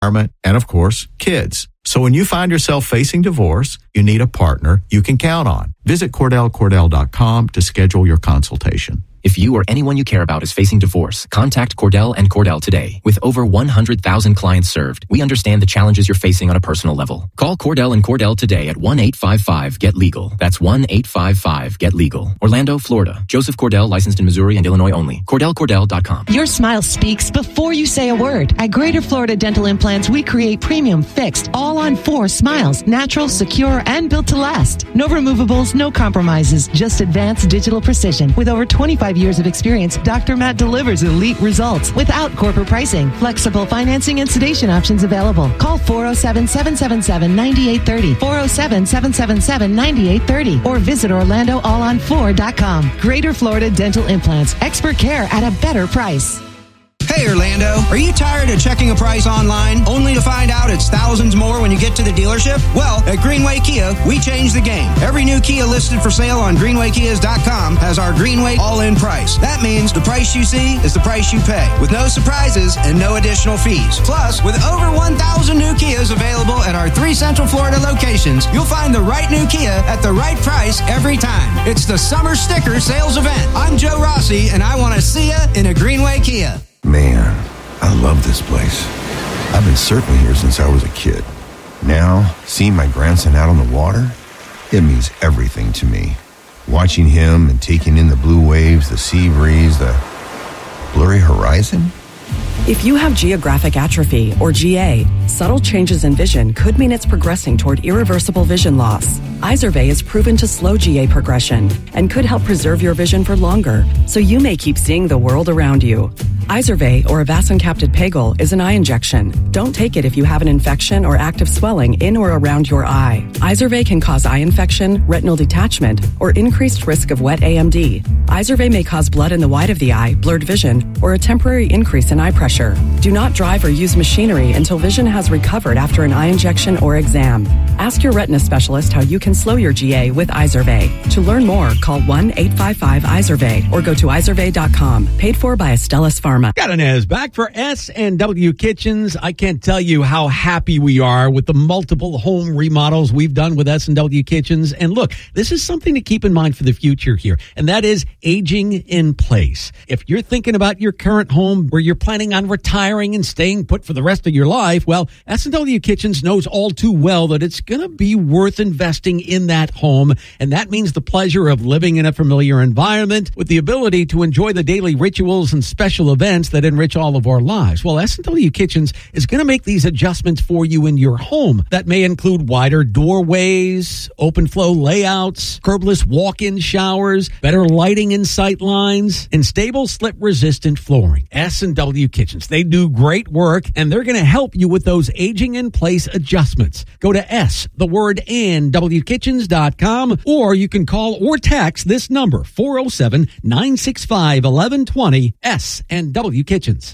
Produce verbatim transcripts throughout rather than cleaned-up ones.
environment, and of course, kids. So when you find yourself facing divorce, you need a partner you can count on. Visit Cordell Cordell dot com to schedule your consultation. If you or anyone you care about is facing divorce, contact Cordell and Cordell today. With over one hundred thousand clients served, we understand the challenges you're facing on a personal level. Call Cordell and Cordell today at one eight five five get legal. That's one eight five five get legal. Orlando, Florida. Joseph Cordell, licensed in Missouri and Illinois only. Cordell Cordell dot com. Your smile speaks before you say a word. At Greater Florida Dental Implants, we create premium fixed, all-on-four smiles. Natural, secure, and built to last. No removables, no compromises. Just advanced digital precision. With over twenty-five years of experience, Doctor Matt delivers elite results without corporate pricing. Flexible financing and sedation options available. Call four oh seven, seven seven seven, nine eight three oh, four oh seven, seven seven seven, nine eight three oh, or visit Orlando all on four dot com. Greater Florida Dental Implants. Expert care at a better price. Hey Orlando, are you tired of checking a price online only to find out it's thousands more when you get to the dealership? Well, at Greenway Kia, we changed the game. Every new Kia listed for sale on greenway kias dot com has our Greenway all-in price. That means the price you see is the price you pay, with no surprises and no additional fees. Plus, with over one thousand new Kias available at our three Central Florida locations, you'll find the right new Kia at the right price every time. It's the Summer Sticker Sales Event. I'm Joe Rossi, and I want to see you in a Greenway Kia. Man, I love this place. I've been surfing here since I was a kid. Now, seeing my grandson out on the water, it means everything to me. Watching him and taking in the blue waves, the sea breeze, the blurry horizon. If you have geographic atrophy, or G A, subtle changes in vision could mean it's progressing toward irreversible vision loss. Izervay is proven to slow G A progression and could help preserve your vision for longer, so you may keep seeing the world around you. Izervay, or avacincaptad pegol, is an eye injection. Don't take it if you have an infection or active swelling in or around your eye. Izervay can cause eye infection, retinal detachment, or increased risk of wet A M D. Izervay may cause blood in the white of the eye, blurred vision, or a temporary increase in eye pressure. Do not drive or use machinery until vision has recovered after an eye injection or exam. Ask your retina specialist how you can slow your G A with Izervay. To learn more, call one eight five five Izervay or go to izervay dot com. Paid for by Astellas Pharma. Got an as back for S and W Kitchens. I can't tell you how happy we are with the multiple home remodels we've done with S and W Kitchens. And look, this is something to keep in mind for the future here, and that is aging in place. If you're thinking about your current home where you're planning on retiring and staying put for the rest of your life, well, S and W Kitchens knows all too well that it's going to be worth investing in that home, and that means the pleasure of living in a familiar environment with the ability to enjoy the daily rituals and special events that enrich all of our lives. Well, S and W Kitchens is going to make these adjustments for you in your home. That may include wider doorways, open flow layouts, curbless walk-in showers, better lighting in sight lines, and stable slip-resistant flooring. S and W Kitchens, they do great work, and they're going to help you with those aging-in-place adjustments. Go to S, the word, and W Kitchens dot com, or you can call or text this number, four oh seven, nine six five, eleven twenty, S and W Kitchens.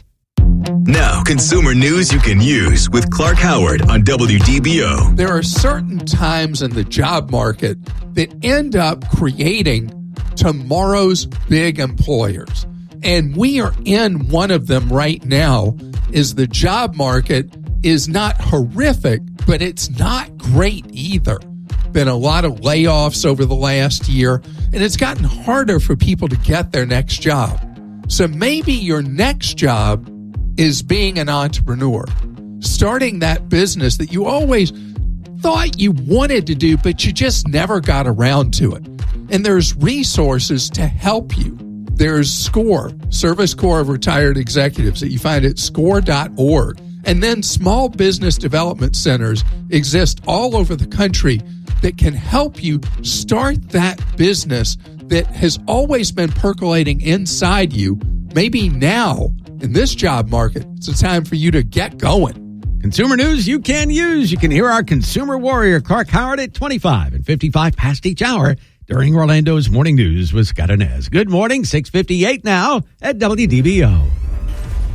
Now, consumer news you can use with Clark Howard on W D B O. There are certain times in the job market that end up creating tomorrow's big employers. And we are in one of them right now. Is the job market is not horrific, but it's not great either. Been a lot of layoffs over the last year, and it's gotten harder for people to get their next job. So maybe your next job is being an entrepreneur, starting that business that you always thought you wanted to do, but you just never got around to it. And there's resources to help you. There's SCORE, Service Corps of Retired Executives, that you find at score dot org. And then small business development centers exist all over the country that can help you start that business that has always been percolating inside you. Maybe now, in this job market, it's a time for you to get going. Consumer news you can use. You can hear our consumer warrior, Clark Howard, at twenty-five and fifty-five past each hour during Orlando's Morning News with Scott Inez. Good morning, six fifty-eight now at W D B O.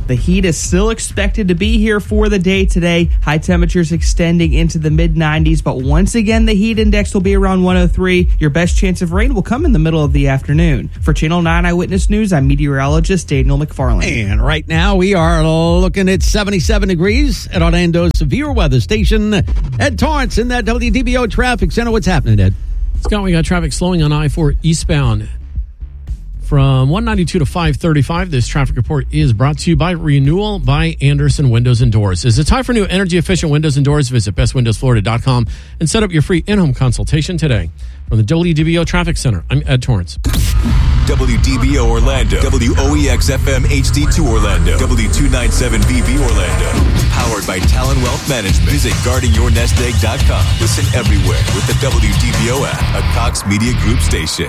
The heat is still expected to be here for the day today. High temperatures extending into the mid nineties, but once again, the heat index will be around one oh three. Your best chance of rain will come in the middle of the afternoon. For Channel nine Eyewitness News, I'm meteorologist Daniel McFarland. And right now, we are looking at seventy-seven degrees at Orlando's severe weather station. Ed Torrance in that W D B O traffic center. What's happening, Ed? Scott, we got traffic slowing on I four eastbound from one ninety-two to five thirty-five. This traffic report is brought to you by Renewal by Anderson Windows and Doors. Is it time for new energy-efficient windows and doors? Visit best windows florida dot com and set up your free in-home consultation today. From the W D B O Traffic Center, I'm Ed Torrance. W D B O Orlando, W O E X F M H D two Orlando, W two ninety-seven V B Orlando. Powered by Talon Wealth Management. Visit guarding your nest egg dot com. Listen everywhere with the W D B O app, a Cox Media Group station.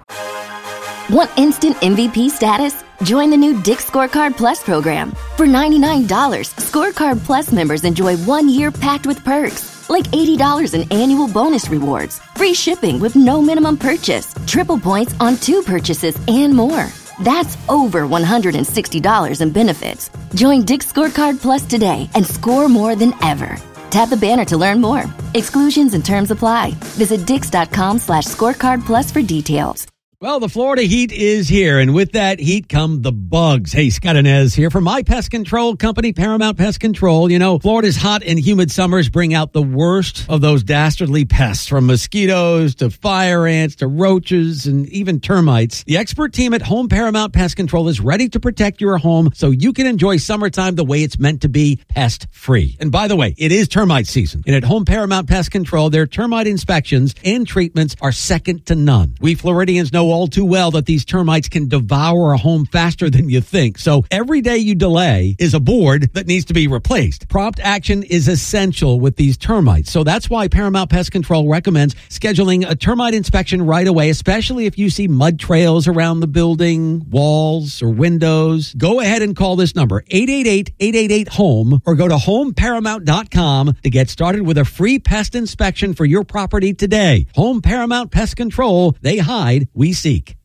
Want instant M V P status? Join the new Dick's Scorecard Plus program. For ninety-nine dollars, Scorecard Plus members enjoy one year packed with perks, like eighty dollars in annual bonus rewards, free shipping with no minimum purchase, triple points on two purchases, and more. That's over one hundred sixty dollars in benefits. Join Dick's Scorecard Plus today and score more than ever. Tap the banner to learn more. Exclusions and terms apply. Visit dix.com slash scorecard plus for details. Well, the Florida heat is here, and with that heat come the bugs. Hey, Scott Inez here from my pest control company, Paramount Pest Control. You know, Florida's hot and humid summers bring out the worst of those dastardly pests, from mosquitoes to fire ants to roaches and even termites. The expert team at Home Paramount Pest Control is ready to protect your home so you can enjoy summertime the way it's meant to be, pest-free. And by the way, it is termite season, and at Home Paramount Pest Control, their termite inspections and treatments are second to none. We Floridians know all too well that these termites can devour a home faster than you think. So every day you delay is a board that needs to be replaced. Prompt action is essential with these termites. So that's why Paramount Pest Control recommends scheduling a termite inspection right away, especially if you see mud trails around the building, walls, or windows. Go ahead and call this number, eight eight eight, eight eight eight, HOME, or go to home paramount dot com to get started with a free pest inspection for your property today. Home Paramount Pest Control. They hide, we seek.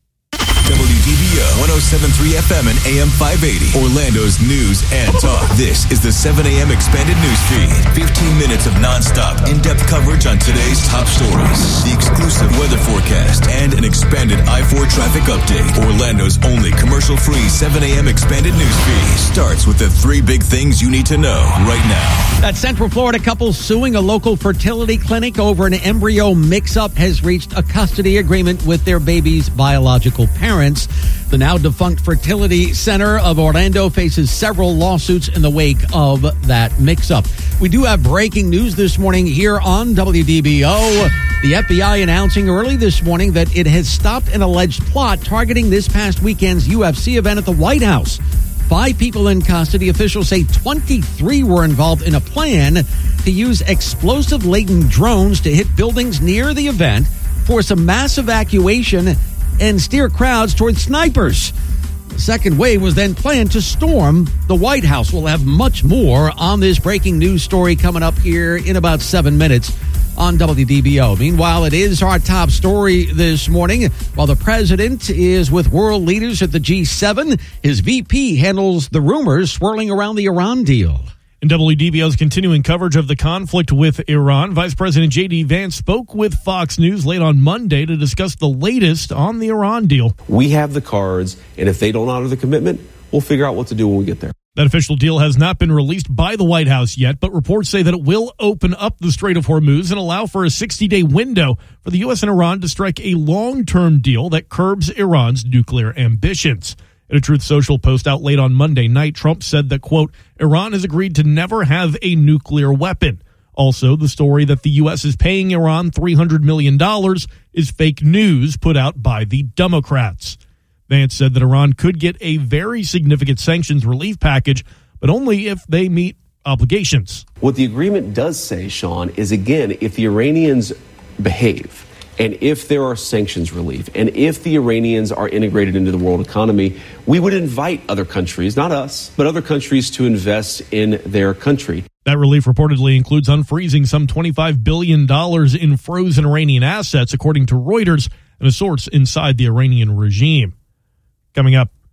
W D B O one oh seven point three F M and A M five eighty. Orlando's news and talk. This is the seven a.m. expanded news feed. fifteen minutes of nonstop, in-depth coverage on today's top stories. The exclusive weather forecast and an expanded I four traffic update. Orlando's only commercial-free seven a.m. expanded news feed starts with the three big things you need to know right now. That Central Florida couple suing a local fertility clinic over an embryo mix-up has reached a custody agreement with their baby's biological parents. The now defunct Fertility Center of Orlando faces several lawsuits in the wake of that mix-up. We do have breaking news this morning here on W D B O. The F B I announcing early this morning that it has stopped an alleged plot targeting this past weekend's U F C event at the White House. Five people in custody. Officials say twenty-three were involved in a plan to use explosive-laden drones to hit buildings near the event, force a mass evacuation, and steer crowds towards snipers. The second wave was then planned to storm the White House. We'll have much more on this breaking news story coming up here in about seven minutes on W D B O. Meanwhile, it is our top story this morning. While the president is with world leaders at the G seven, his V P handles the rumors swirling around the Iran deal. In W D B O's continuing coverage of the conflict with Iran, Vice President J D. Vance spoke with Fox News late on Monday to discuss the latest on the Iran deal. We have the cards, and if they don't honor the commitment, we'll figure out what to do when we get there. That official deal has not been released by the White House yet, but reports say that it will open up the Strait of Hormuz and allow for a sixty-day window for the U S and Iran to strike a long-term deal that curbs Iran's nuclear ambitions. In a Truth Social post out late on Monday night, Trump said that, quote, Iran has agreed to never have a nuclear weapon. Also, the story that the U S is paying Iran three hundred million dollars is fake news put out by the Democrats. Vance said that Iran could get a very significant sanctions relief package, but only if they meet obligations. What the agreement does say, Sean, is, again, if the Iranians behave, and if there are sanctions relief, and if the Iranians are integrated into the world economy, we would invite other countries, not us, but other countries to invest in their country. That relief reportedly includes unfreezing some twenty-five billion dollars in frozen Iranian assets, according to Reuters and a source inside the Iranian regime. Coming up,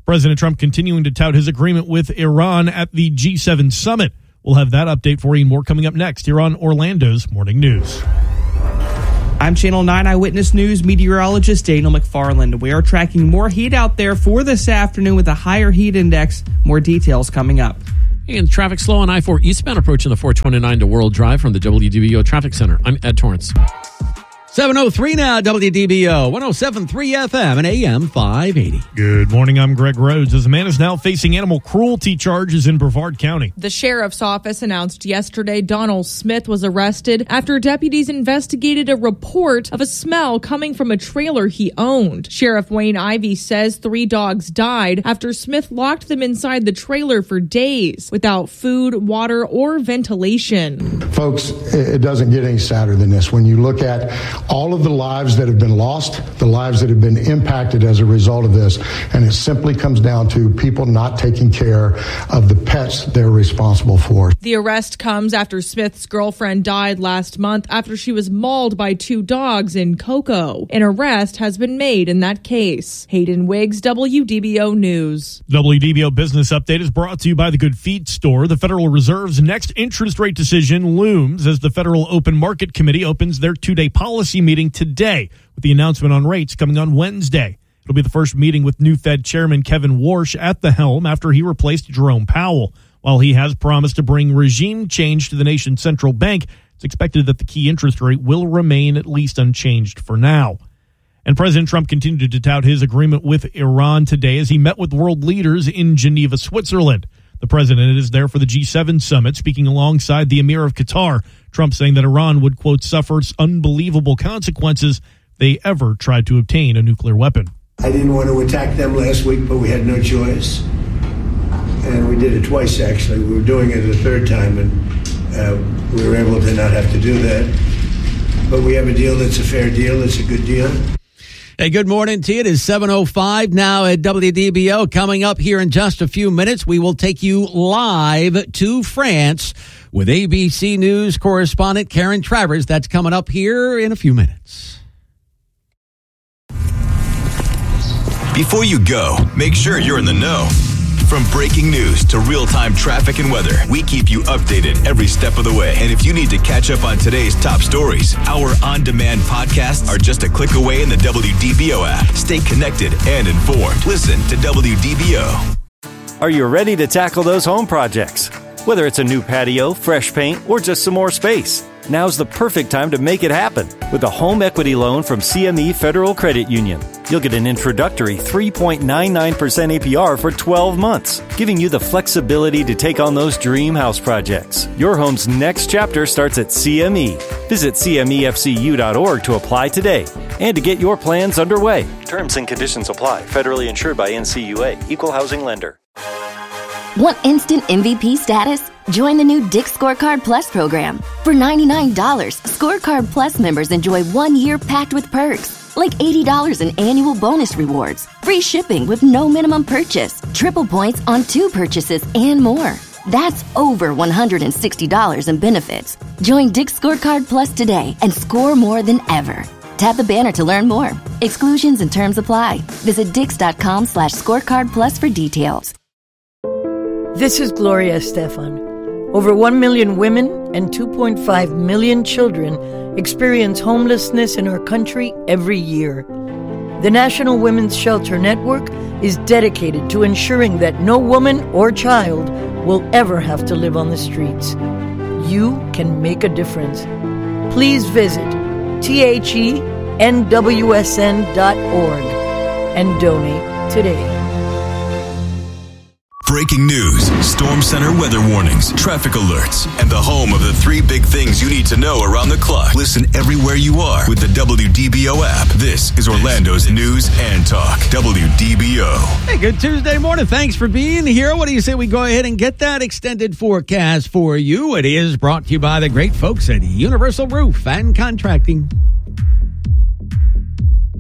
President Trump continuing to tout his agreement with Iran at the G seven summit. We'll have that update for you and more coming up next here on Orlando's Morning News. I'm Channel nine Eyewitness News meteorologist Daniel McFarland. We are tracking more heat out there for this afternoon with a higher heat index. More details coming up. And traffic slow on I four eastbound approaching the four twenty-nine to World Drive from the W D B O Traffic Center. I'm Ed Torrance. seven oh three now, W D B O, one oh seven point three F M and A M five eighty. Good morning, I'm Greg Rhodes. As a man is now facing animal cruelty charges in Brevard County. The sheriff's office announced yesterday Donald Smith was arrested after deputies investigated a report of a smell coming from a trailer he owned. Sheriff Wayne Ivey says three dogs died after Smith locked them inside the trailer for days without food, water, or ventilation. Folks, it doesn't get any sadder than this. When you look at all of the lives that have been lost, the lives that have been impacted as a result of this, and it simply comes down to people not taking care of the pets they're responsible for. The arrest comes after Smith's girlfriend died last month after she was mauled by two dogs in Cocoa. An arrest has been made in that case. Hayden Wiggs, W D B O News. W D B O Business Update is brought to you by the Good Feed Store. The Federal Reserve's next interest rate decision looms as the Federal Open Market Committee opens their two-day policy meeting today, with the announcement on rates coming on Wednesday. It'll be the first meeting with new Fed Chairman Kevin Warsh at the helm after he replaced Jerome Powell. While he has promised to bring regime change to the nation's central bank, it's expected that the key interest rate will remain at least unchanged for now. And President Trump continued to tout his agreement with Iran today as he met with world leaders in Geneva, Switzerland. The president is there for the G seven summit, speaking alongside the Emir of Qatar. Trump saying that Iran would, quote, suffer unbelievable consequences if they ever tried to obtain a nuclear weapon. I didn't want to attack them last week, but we had no choice. And we did it twice, actually. We were doing it a third time, and uh, we were able to not have to do that. But we have a deal that's a fair deal. It's a good deal. Hey, good morning to you. It is seven oh five now at W D B O. Coming up here in just a few minutes, we will take you live to France with A B C News correspondent Karen Travers. That's coming up here in a few minutes. Before you go, make sure you're in the know. From breaking news to real-time traffic and weather, we keep you updated every step of the way. And if you need to catch up on today's top stories, our on-demand podcasts are just a click away in the W D B O app. Stay connected and informed. Listen to W D B O. Are you ready to tackle those home projects? Whether it's a new patio, fresh paint, or just some more space, now's the perfect time to make it happen with a home equity loan from C M E Federal Credit Union. You'll get an introductory three point nine nine percent A P R for twelve months, giving you the flexibility to take on those dream house projects. Your home's next chapter starts at C M E. Visit C M E F C U dot org to apply today and to get your plans underway. Terms and conditions apply. Federally insured by N C U A. Equal housing lender. Want instant M V P status? Join the new Dick's Scorecard Plus program. For ninety-nine dollars, Scorecard Plus members enjoy one year packed with perks, like eighty dollars in annual bonus rewards, free shipping with no minimum purchase, triple points on two purchases, and more. That's over one hundred sixty dollars in benefits. Join Dick's Scorecard Plus today and score more than ever. Tap the banner to learn more. Exclusions and terms apply. Visit dix.com slash scorecard plus for details. This is Gloria Estefan. Over one million women and two point five million children experience homelessness in our country every year. The National Women's Shelter Network is dedicated to ensuring that no woman or child will ever have to live on the streets. You can make a difference. Please visit T H E N W S N dot org and donate today. Breaking news, storm center weather warnings, traffic alerts, and the home of the three big things you need to know around the clock. Listen everywhere you are with the W D B O app. This is Orlando's news and talk. W D B O. Hey, good Tuesday morning. Thanks for being here. What do you say we go ahead and get that extended forecast for you? It is brought to you by the great folks at Universal Roof and Contracting.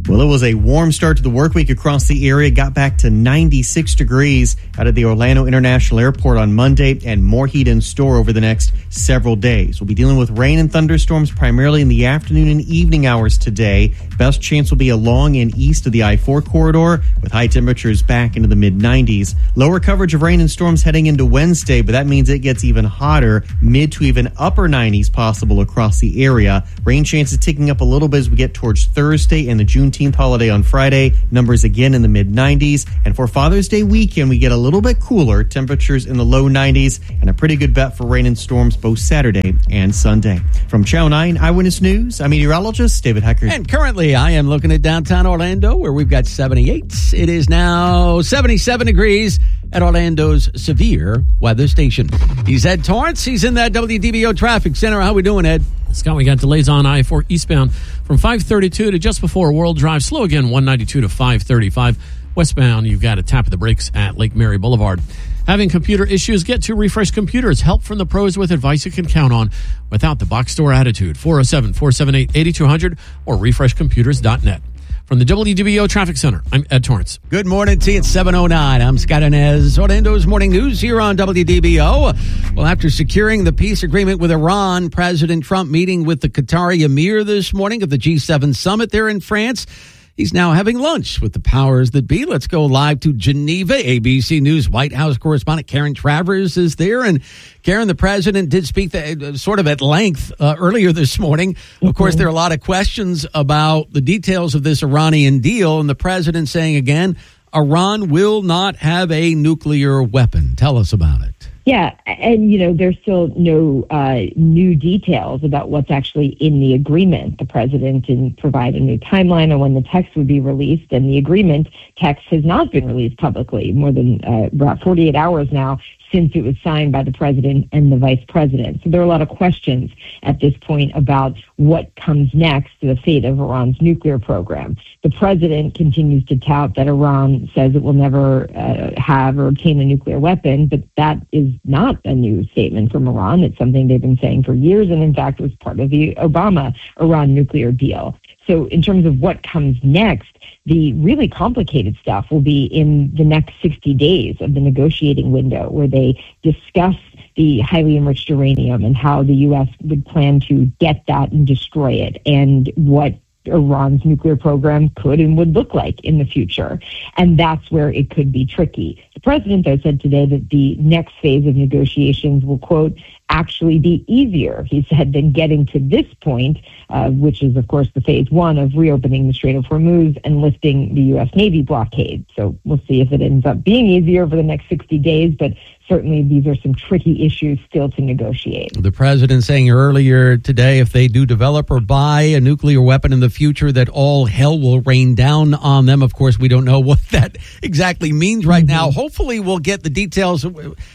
Well, it was a warm start to the work week across the area. Got back to ninety-six degrees out of the Orlando International Airport on Monday, and more heat in store over the next several days. We'll be dealing with rain and thunderstorms primarily in the afternoon and evening hours today. Best chance will be along and east of the I four corridor, with high temperatures back into the mid nineties. Lower coverage of rain and storms heading into Wednesday, but that means it gets even hotter, mid to even upper nineties possible across the area. Rain chances ticking up a little bit as we get towards Thursday and the Juneteenth holiday on Friday. Numbers again in the mid nineties. And for Father's Day weekend, we get a little bit cooler. Temperatures in the low nineties and a pretty good bet for rain and storms both Saturday and Sunday. From Channel nine Eyewitness News, I'm meteorologist David Heckert. And currently I am looking at downtown Orlando where we've got seventy-eight. It is now seventy-seven degrees at Orlando's Severe Weather Station. He's Ed Torrance. He's in that W D B O Traffic Center. How we doing, Ed? Scott, we got delays on I four eastbound from five thirty-two to just before World Drive. Slow again, one ninety-two to five thirty-five. Westbound, you've got a tap of the brakes at Lake Mary Boulevard. Having computer issues? Get to Refresh Computers. Help from the pros with advice you can count on without the box store attitude. four oh seven, four seven eight, eight two hundred or refresh computers dot net. From the W D B O Traffic Center, I'm Ed Torrance. Good morning to you. It's seven oh nine. I'm Scott Inez. Orlando's Morning News here on W D B O. Well, after securing the peace agreement with Iran, President Trump meeting with the Qatari Emir this morning of the G seven summit there in France. He's now having lunch with the powers that be. Let's go live to Geneva. A B C News White House correspondent Karen Travers is there. And Karen, the president did speak the, sort of at length uh, earlier this morning. Mm-hmm. Of course, there are a lot of questions about the details of this Iranian deal. And the president saying again, Iran will not have a nuclear weapon. Tell us about it. Yeah, and, you know, there's still no uh, new details about what's actually in the agreement. The president didn't provide a new timeline on when the text would be released, and the agreement text has not been released publicly more than uh, about forty-eight hours now since it was signed by the president and the vice president. So there are a lot of questions at this point about what comes next to the fate of Iran's nuclear program. The president continues to tout that Iran says it will never uh, have or obtain a nuclear weapon, but that is not a new statement from Iran. It's something they've been saying for years, and in fact was part of the Obama-Iran nuclear deal. So in terms of what comes next, the really complicated stuff will be in the next sixty days of the negotiating window, where they discuss the highly enriched uranium and how the U S would plan to get that and destroy it, and what Iran's nuclear program could and would look like in the future. And that's where it could be tricky. The president, though, said today that the next phase of negotiations will, quote, actually be easier, he said, than getting to this point, uh, which is, of course, the phase one of reopening the Strait of Hormuz and lifting the U S Navy blockade. So we'll see if it ends up being easier over the next sixty days, but certainly these are some tricky issues still to negotiate. The president saying earlier today, if they do develop or buy a nuclear weapon in the future, that all hell will rain down on them. Of course, we don't know what that exactly means right mm-hmm. now. Hopefully we'll get the details.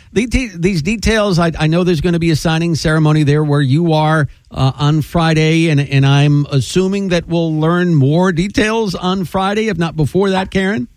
These details, I, I know there's going to be a signing ceremony there where you are uh, on Friday, and, and I'm assuming that we'll learn more details on Friday, if not before that, Karen?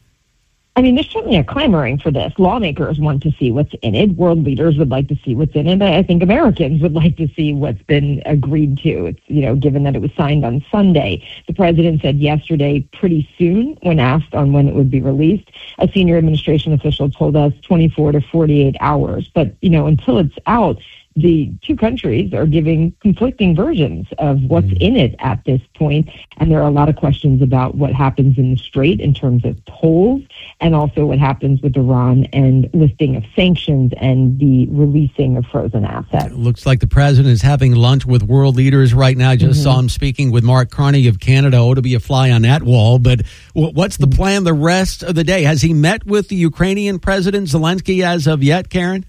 I mean, there's certainly a clamoring for this. Lawmakers want to see what's in it. World leaders would like to see what's in it. I think Americans would like to see what's been agreed to. It's, you know, given that it was signed on Sunday. The president said yesterday pretty soon when asked on when it would be released. A senior administration official told us twenty-four to forty-eight hours. But, you know, until it's out, the two countries are giving conflicting versions of what's mm. in it at this point. And there are a lot of questions about what happens in the Strait in terms of tolls, and also what happens with Iran and lifting of sanctions and the releasing of frozen assets. It looks like the president is having lunch with world leaders right now. I just mm-hmm. saw him speaking with Mark Carney of Canada. Oh, to be a fly on that wall. But what's the plan the rest of the day? Has he met with the Ukrainian President Zelensky as of yet, Karen?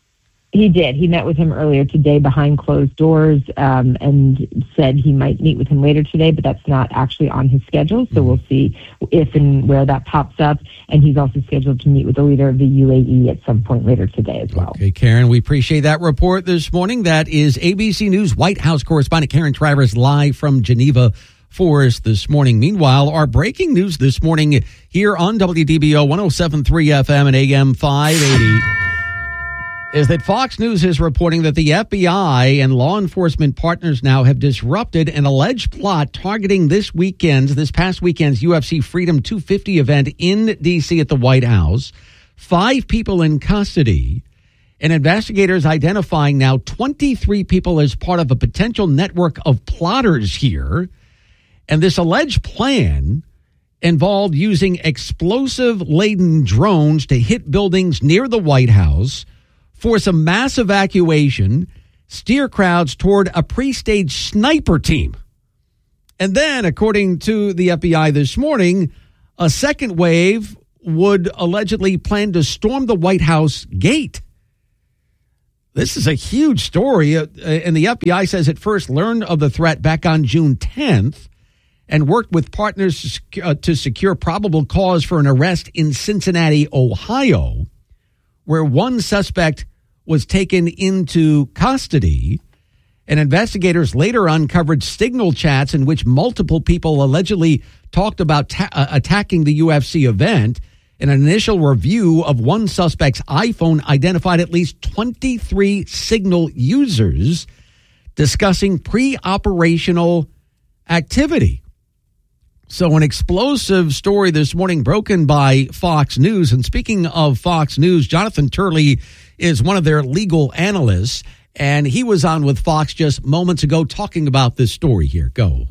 He did. He met with him earlier today behind closed doors um, and said he might meet with him later today, but that's not actually on his schedule. So we'll see if and where that pops up. And he's also scheduled to meet with the leader of the U A E at some point later today as well. Okay, Karen, we appreciate that report this morning. That is A B C News White House correspondent Karen Travers live from Geneva for us this morning. Meanwhile, our breaking news this morning here on W D B O one oh seven point three F M and A M five eighty. is that Fox News is reporting that the F B I and law enforcement partners now have disrupted an alleged plot targeting this weekend's, this past weekend's U F C Freedom two fifty event in D C at the White House. Five people in custody, and investigators identifying now twenty-three people as part of a potential network of plotters here. And this alleged plan involved using explosive-laden drones to hit buildings near the White House, force a mass evacuation, steer crowds toward a pre-staged sniper team. And then, according to the F B I this morning, a second wave would allegedly plan to storm the White House gate. This is a huge story, uh, and the F B I says it first learned of the threat back on June tenth and worked with partners to, sec- uh, to secure probable cause for an arrest in Cincinnati, Ohio, where one suspect was taken into custody. And investigators later uncovered signal chats in which multiple people allegedly talked about ta- uh, attacking the U F C event. An initial review of one suspect's iPhone identified at least twenty-three signal users discussing pre-operational activity. So an explosive story this morning broken by Fox News. And speaking of Fox News, Jonathan Turley is one of their legal analysts, and he was on with Fox just moments ago talking about this story here. Go.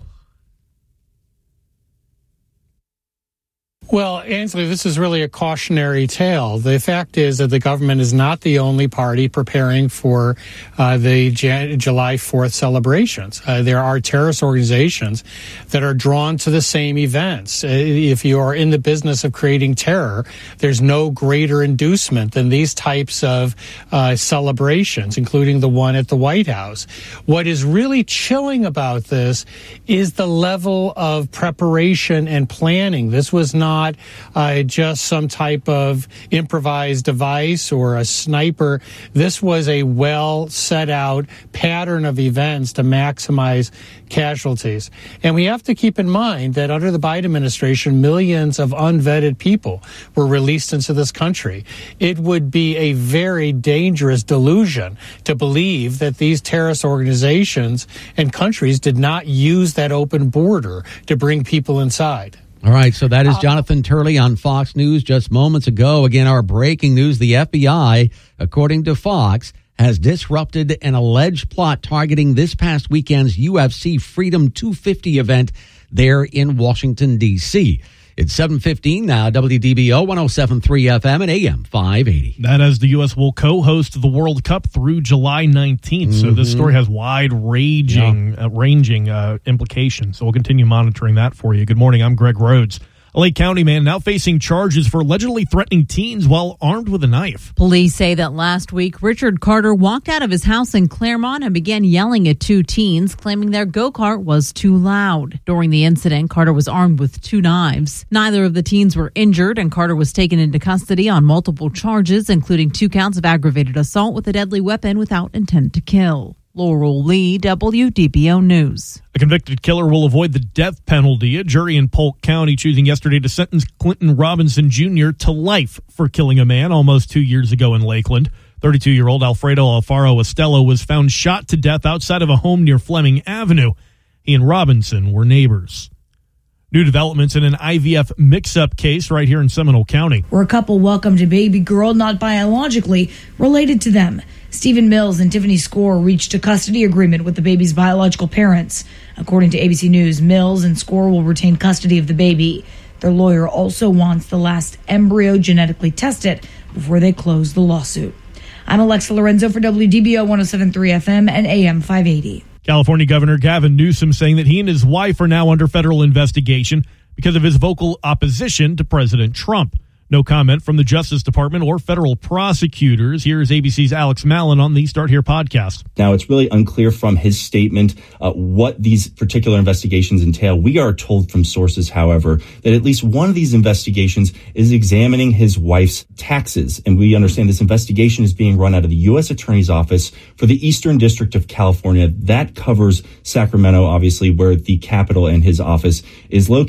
Well, Ainsley, this is really a cautionary tale. The fact is that the government is not the only party preparing for uh, the Jan- July fourth celebrations. Uh, there are terrorist organizations that are drawn to the same events. Uh, if you are in the business of creating terror, there's no greater inducement than these types of uh, celebrations, including the one at the White House. What is really chilling about this is the level of preparation and planning. This was not Not uh, just some type of improvised device or a sniper. This was a well set out pattern of events to maximize casualties. And we have to keep in mind that under the Biden administration, millions of unvetted people were released into this country. It would be a very dangerous delusion to believe that these terrorist organizations and countries did not use that open border to bring people inside. All right, so that is Jonathan Turley on Fox News just moments ago. Again, our breaking news, the F B I, according to Fox, has disrupted an alleged plot targeting this past weekend's U F C Freedom two fifty event there in Washington, D C It's seven fifteen now, W D B O one oh seven point three F M and A M five eighty. That as the U S will co-host the World Cup through July nineteenth. Mm-hmm. So this story has wide-ranging yeah. uh, ranging uh, implications. So we'll continue monitoring that for you. Good morning. I'm Greg Rhodes. A Lake County man now facing charges for allegedly threatening teens while armed with a knife. Police say that last week, Richard Carter walked out of his house in Claremont and began yelling at two teens, claiming their go-kart was too loud. During the incident, Carter was armed with two knives. Neither of the teens were injured, and Carter was taken into custody on multiple charges, including two counts of aggravated assault with a deadly weapon without intent to kill. Laurel Lee, W D B O News. A convicted killer will avoid the death penalty. A jury in Polk County choosing yesterday to sentence Clinton Robinson Junior to life for killing a man almost two years ago in Lakeland. thirty-two-year-old Alfredo Alfaro Estelo was found shot to death outside of a home near Fleming Avenue. He and Robinson were neighbors. New developments in an I V F mix-up case right here in Seminole County. Where a couple welcomed a baby girl not biologically related to them. Stephen Mills and Tiffany Score reached a custody agreement with the baby's biological parents. According to A B C News, Mills and Score will retain custody of the baby. Their lawyer also wants the last embryo genetically tested before they close the lawsuit. I'm Alexa Lorenzo for W D B O one oh seven point three F M and A M five eighty. California Governor Gavin Newsom saying that he and his wife are now under federal investigation because of his vocal opposition to President Trump. No comment from the Justice Department or federal prosecutors. Here's A B C's Alex Mallon on the Start Here podcast. Now, it's really unclear from his statement uh, what these particular investigations entail. We are told from sources, however, that at least one of these investigations is examining his wife's taxes. And we understand this investigation is being run out of the U S Attorney's Office for the Eastern District of California. That covers Sacramento, obviously, where the capital and his office is located.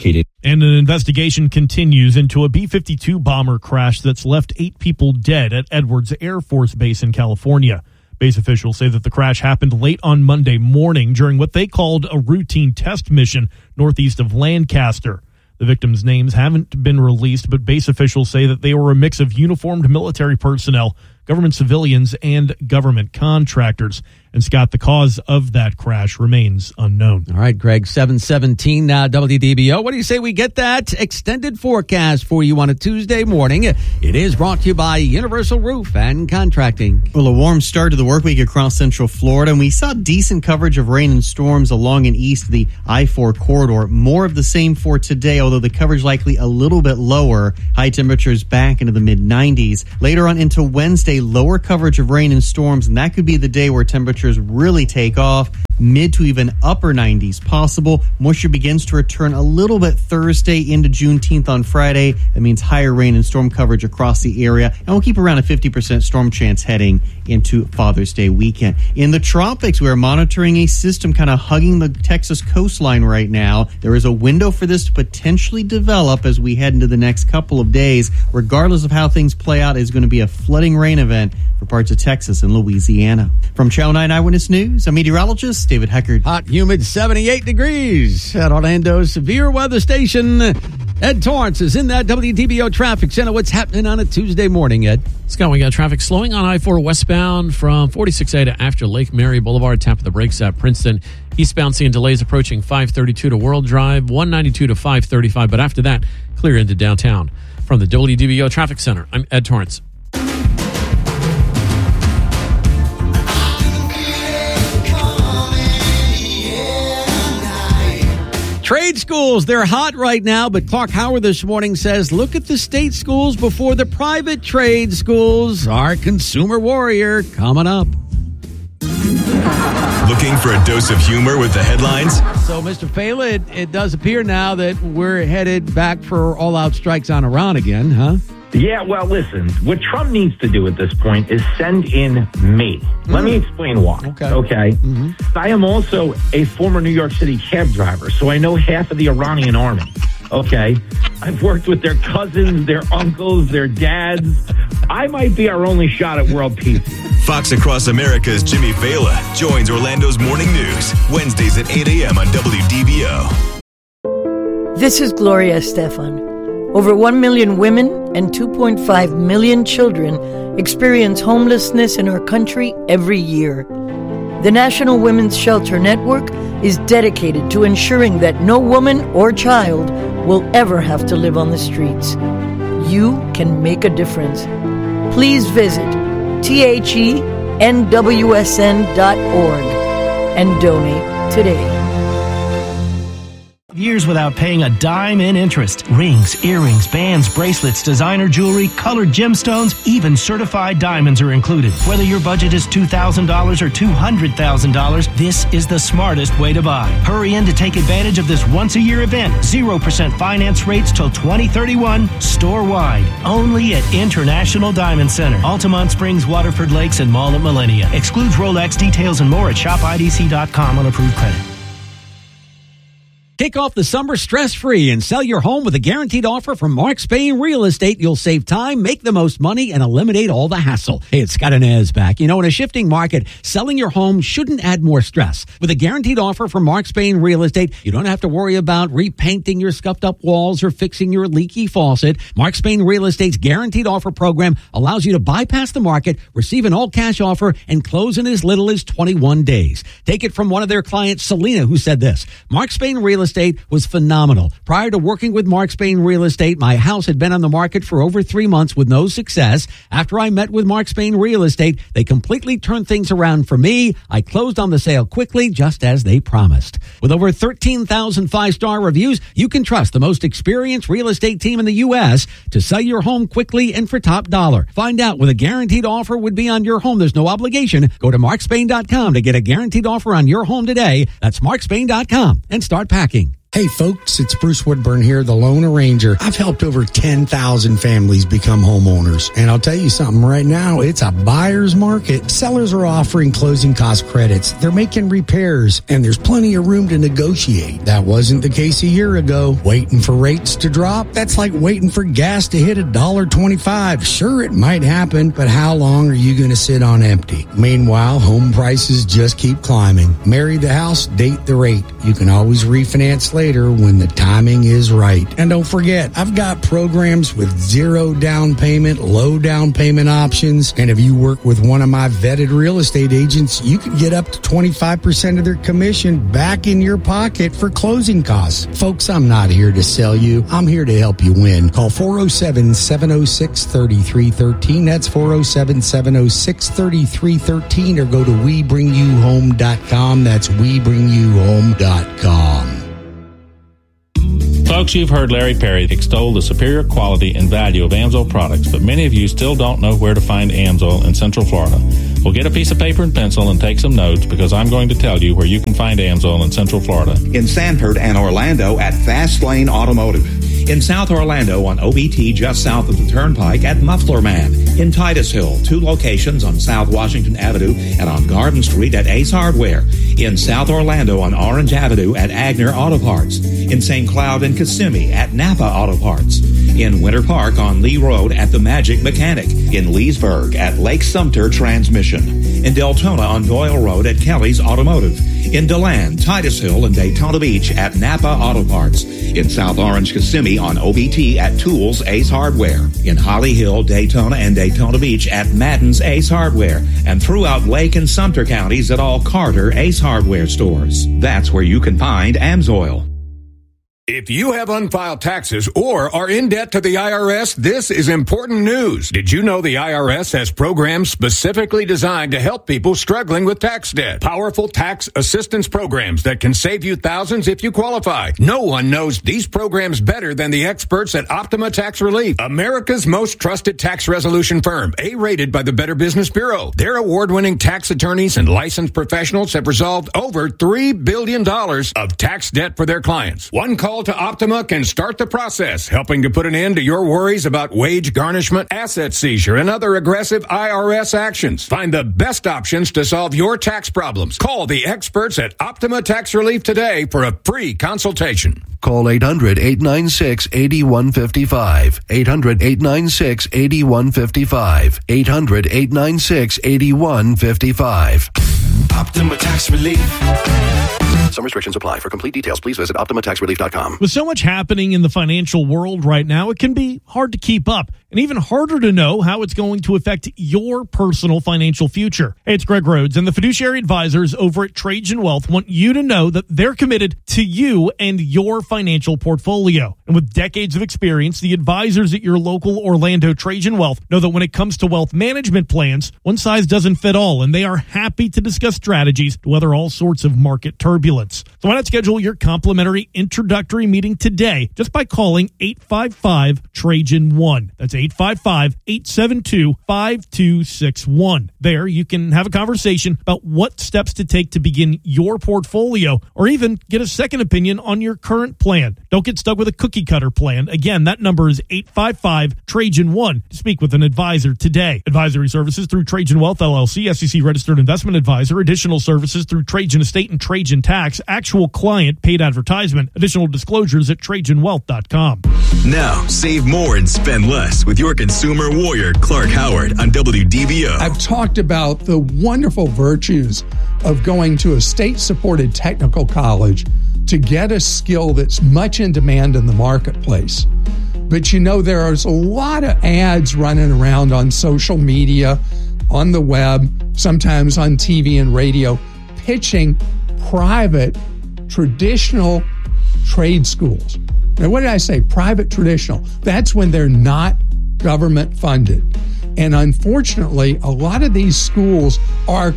And an investigation continues into a B fifty-two bomber crash that's left eight people dead at Edwards Air Force Base in California. Base officials say that the crash happened late on Monday morning during what they called a routine test mission northeast of Lancaster. The victims' names haven't been released, but base officials say that they were a mix of uniformed military personnel, government civilians, and government contractors. And Scott, the cause of that crash remains unknown. All right, Greg, seven seventeen now, W D B O. What do you say we get that extended forecast for you on a Tuesday morning? It is brought to you by Universal Roof and Contracting. Well, a warm start to the work week across Central Florida, and we saw decent coverage of rain and storms along and east of the I four corridor. More of the same for today, although the coverage likely a little bit lower. High temperatures back into the mid nineties. Later on into Wednesday, lower coverage of rain and storms, and that could be the day where temperatures really take off. Mid to even upper nineties possible. Moisture begins to return a little bit Thursday into Juneteenth on Friday. That means higher rain and storm coverage across the area. And we'll keep around a fifty percent storm chance heading into Father's Day weekend. In the tropics, we are monitoring a system kind of hugging the Texas coastline right now. There is a window for this to potentially develop as we head into the next couple of days. Regardless of how things play out, it's going to be a flooding rain event for parts of Texas and Louisiana. From Channel nine Eyewitness News, I'm meteorologist David Heckard. Hot, humid, seventy-eight degrees at Orlando's severe weather station. Ed Torrance is in that W D B O traffic center. What's happening on a Tuesday morning, Ed? Scott, we got traffic slowing on I four westbound from forty-six A to after Lake Mary Boulevard. Tap of the brakes at Princeton. Eastbound seeing delays approaching five thirty-two to World Drive, one ninety-two to five thirty-five. But after that, clear into downtown. From the W D B O traffic center, I'm Ed Torrance. Trade schools, they're hot right now, but Clark Howard this morning says, look at the state schools before the private trade schools. Our consumer warrior coming up. Looking for a dose of humor with the headlines? So, Mister Phala, it, it does appear now that we're headed back for all-out strikes on Iran again, huh? Yeah, well, listen, what Trump needs to do at this point is send in me. Mm. Let me explain why. Okay. Okay. Mm-hmm. I am also a former New York City cab driver, so I know half of the Iranian army. Okay. I've worked with their cousins, their uncles, their dads. I might be our only shot at world peace. Fox Across America's Jimmy Phala joins Orlando's Morning News, Wednesdays at eight a.m. on W D B O. This is Gloria Estefan. Over one million women and two point five million children experience homelessness in our country every year. The National Women's Shelter Network is dedicated to ensuring that no woman or child will ever have to live on the streets. You can make a difference. Please visit T H E N W S N dot org and donate today. Years without paying a dime in interest. Rings, earrings, bands, bracelets, designer jewelry, colored gemstones, even certified diamonds are included. Whether your budget is two thousand dollars or two hundred thousand dollars, this is the smartest way to buy. Hurry in to take advantage of this once-a-year event. zero percent finance rates till twenty thirty-one, store-wide. Only at International Diamond Center. Altamont Springs, Waterford Lakes, and Mall at Millennia. Excludes Rolex. Details and more at shop I D C dot com on approved credit. Kick off the summer stress-free and sell your home with a guaranteed offer from Mark Spain Real Estate. You'll save time, make the most money, and eliminate all the hassle. Hey, it's Scott Inez back. You know, in a shifting market, selling your home shouldn't add more stress. With a guaranteed offer from Mark Spain Real Estate, you don't have to worry about repainting your scuffed-up walls or fixing your leaky faucet. Mark Spain Real Estate's guaranteed offer program allows you to bypass the market, receive an all-cash offer, and close in as little as twenty-one days. Take it from one of their clients, Selena, who said this: Mark Spain Real Estate Estate was phenomenal. Prior to working with Mark Spain Real Estate, my house had been on the market for over three months with no success. After I met with Mark Spain Real Estate, they completely turned things around for me. I closed on the sale quickly, just as they promised. With over thirteen thousand five-star reviews, you can trust the most experienced real estate team in the U S to sell your home quickly and for top dollar. Find out what a guaranteed offer would be on your home. There's no obligation. Go to mark spain dot com to get a guaranteed offer on your home today. That's mark spain dot com and start packing. Hey folks, it's Bruce Woodburn here, the Lone Arranger. I've helped over ten thousand families become homeowners. And I'll tell you something, right now, it's a buyer's market. Sellers are offering closing cost credits. They're making repairs, and there's plenty of room to negotiate. That wasn't the case a year ago. Waiting for rates to drop? That's like waiting for gas to hit one dollar twenty-five. Sure, it might happen, but how long are you going to sit on empty? Meanwhile, home prices just keep climbing. Marry the house, date the rate. You can always refinance later when the timing is right. And don't forget, I've got programs with zero down payment, low down payment options. And if you work with one of my vetted real estate agents, you can get up to twenty-five percent of their commission back in your pocket for closing costs. Folks, I'm not here to sell you. I'm here to help you win. Call four oh seven, seven oh six, three three one three. That's four oh seven, seven oh six, three three one three, or go to we bring you home dot com. That's we bring you home dot com. Folks, you've heard Larry Perry extol the superior quality and value of Amsoil products, but many of you still don't know where to find Amsoil in Central Florida. Well, get a piece of paper and pencil and take some notes, because I'm going to tell you where you can find Amsoil in Central Florida. In Sanford and Orlando at Fast Lane Automotive. In South Orlando on O B T just south of the Turnpike at Muffler Man. In Titusville, two locations on South Washington Avenue and on Garden Street at Ace Hardware. In South Orlando on Orange Avenue at Agner Auto Parts. In Saint Cloud and Kissimmee at Napa Auto Parts. In Winter Park on Lee Road at The Magic Mechanic. In Leesburg at Lake Sumter Transmission. In Deltona on Doyle Road at Kelly's Automotive. In DeLand, Titusville, and Daytona Beach at Napa Auto Parts. In South Orange, Kissimmee on O B T at Tools Ace Hardware. In Holly Hill, Daytona, and Daytona Beach at Madden's Ace Hardware. And throughout Lake and Sumter counties at all Carter Ace Hardware stores. That's where you can find Amsoil. If you have unfiled taxes or are in debt to the I R S, this is important news. Did you know the I R S has programs specifically designed to help people struggling with tax debt? Powerful tax assistance programs that can save you thousands if you qualify. No one knows these programs better than the experts at Optima Tax Relief, America's most trusted tax resolution firm, A-rated by the Better Business Bureau. Their award-winning tax attorneys and licensed professionals have resolved over three billion dollars of tax debt for their clients. One call to Optima can start the process, helping to put an end to your worries about wage garnishment, asset seizure, and other aggressive I R S actions. Find the best options to solve your tax problems. Call the experts at Optima Tax Relief today for a free consultation. Call eight hundred, eight nine six, eight one five five. eight hundred, eight nine six, eight one five five. eight hundred, eight nine six, eight one five five. Optima Tax Relief. Some restrictions apply. For complete details, please visit optima tax relief dot com. With so much happening in the financial world right now, it can be hard to keep up and even harder to know how it's going to affect your personal financial future. Hey, it's Greg Rhodes, and the fiduciary advisors over at Trajan Wealth want you to know that they're committed to you and your financial portfolio. And with decades of experience, the advisors at your local Orlando Trajan Wealth know that when it comes to wealth management plans, one size doesn't fit all, and they are happy to discuss strategies to weather all sorts of market turbulence. So why not schedule your complimentary introductory meeting today just by calling eight five five, Trajan one. That's eight five five, eight seven two, five two six one. There, you can have a conversation about what steps to take to begin your portfolio, or even get a second opinion on your current plan. Don't get stuck with a cookie cutter plan. Again, that number is eight five five, Trajan one to speak with an advisor today. Advisory services through Trajan Wealth, L L C, S E C registered investment advisor. Additional services through Trajan Estate and Trajan Tax. Actual client paid advertisement. Additional disclosures at trajan wealth dot com. Now, save more and spend less with your consumer warrior, Clark Howard, on W D B O. I've talked about the wonderful virtues of going to a state-supported technical college to get a skill that's much in demand in the marketplace. But you know, there's a lot of ads running around on social media, on the web, sometimes on T V and radio, pitching private, traditional trade schools. Now, what did I say? Private, traditional. That's when they're not government funded. And unfortunately, a lot of these schools are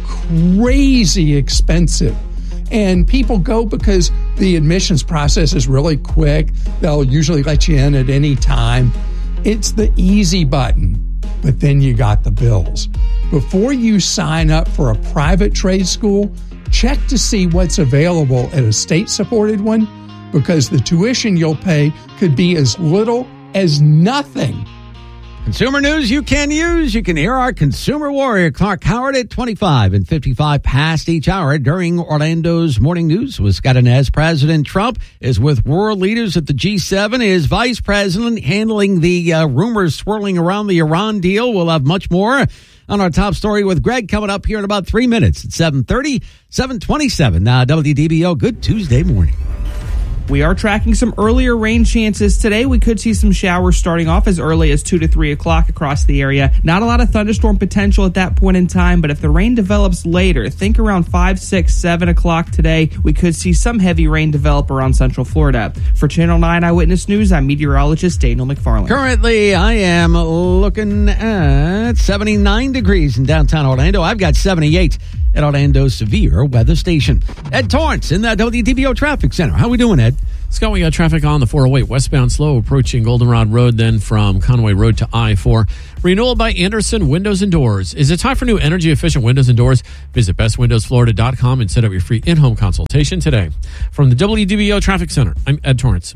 crazy expensive. And people go because the admissions process is really quick. They'll usually let you in at any time. It's the easy button, but then you got the bills. Before you sign up for a private trade school, check to see what's available at a state-supported one because the tuition you'll pay could be as little as nothing. Consumer news you can use. You can hear our consumer warrior, Clark Howard, at twenty-five and fifty-five past each hour during Orlando's morning news with Scott Inez. President Trump is with world leaders at the G seven. His vice president handling the uh, rumors swirling around the Iran deal. We'll have much more on our top story with Greg coming up here in about three minutes at seven thirty, seven twenty-seven. Now, W D B O, good Tuesday morning. We are tracking some earlier rain chances today. We could see some showers starting off as early as two to three o'clock across the area. Not a lot of thunderstorm potential at that point in time, but if the rain develops later, think around five, six, seven o'clock today, we could see some heavy rain develop around Central Florida. For Channel nine Eyewitness News, I'm meteorologist Daniel McFarland. Currently, I am looking at seventy-nine degrees in downtown Orlando. I've got seventy-eight at Orlando's Severe Weather Station. Ed Torrance in the W D B O Traffic Center. How we doing, Ed? Scott, we got traffic on the four oh eight westbound slow approaching Goldenrod Road, then from Conway Road to I four. Renewal by Anderson Windows and Doors. Is it time for new energy-efficient windows and doors? Visit best windows florida dot com and set up your free in-home consultation today. From the W D B O Traffic Center, I'm Ed Torrance.